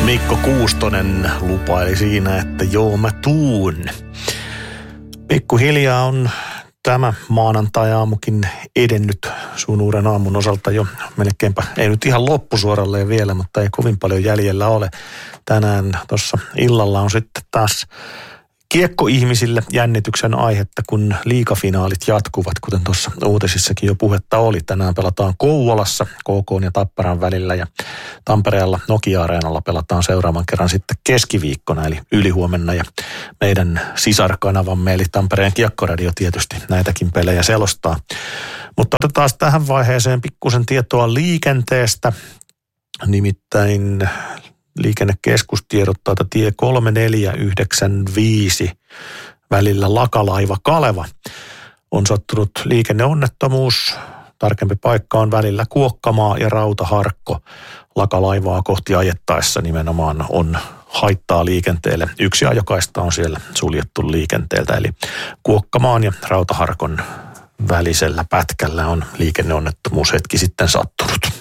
Mikko Kuustonen lupaili siinä, että joo mä tuun. Pikkuhiljaa on tämä maanantai-aamukin edennyt sun uuden aamun osalta jo melkeinpä, ei nyt ihan loppusuoralleen vielä, mutta ei kovin paljon jäljellä ole. Tänään tuossa illalla on sitten taas kiekkoihmisille jännityksen aihetta, kun liigafinaalit jatkuvat, kuten tuossa uutisissakin jo puhetta oli. Tänään pelataan Kouvolassa KK ja Tapparan välillä ja Tampereella Nokia-areenalla pelataan seuraavan kerran sitten keskiviikkona, eli ylihuomenna. Ja meidän sisarkanavamme, eli Tampereen Kiekkoradio tietysti näitäkin pelejä selostaa. Mutta otetaan tähän vaiheeseen pikkusen tietoa liikenteestä, nimittäin Liikennekeskus tiedottaa, että tie 3495 välillä Lakalaiva-Kaleva on sattunut liikenneonnettomuus. Tarkempi paikka on välillä Kuokkamaa ja Rautaharkko. Lakalaivaa kohti ajettaessa nimenomaan on haittaa liikenteelle. Yksi ajokaista on siellä suljettu liikenteeltä, eli Kuokkamaan ja Rautaharkon välisellä pätkällä on liikenneonnettomuus hetki sitten sattunut.